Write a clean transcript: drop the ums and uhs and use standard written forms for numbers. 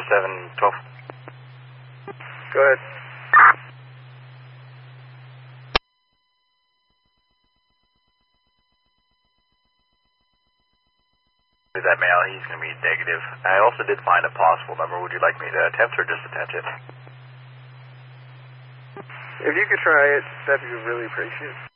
712. Go ahead. That male, he's going to be negative. I also did find a possible number. Would you like me to attempt or just attempt it? If you could try it, that'd be really appreciated.